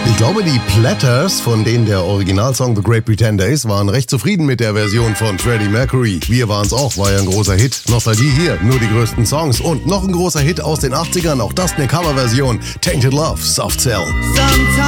Ich glaube, die Platters, von denen der Originalsong The Great Pretender ist, waren recht zufrieden mit der Version von Freddie Mercury. Wir waren's auch, war ja ein großer Hit. Nostalgie hier, nur die größten Songs. Und noch ein großer Hit aus den 80ern, auch das eine Coverversion. Tainted Love, Soft Cell.